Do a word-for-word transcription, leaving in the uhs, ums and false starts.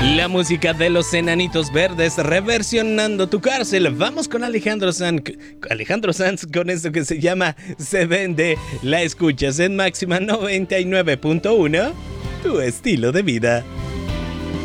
La música de los Enanitos Verdes reversionando tu cárcel. Vamos con Alejandro Sanz, Alejandro Sanz con esto que se llama Se Vende. La escuchas en Máxima noventa y nueve punto uno, tu estilo de vida.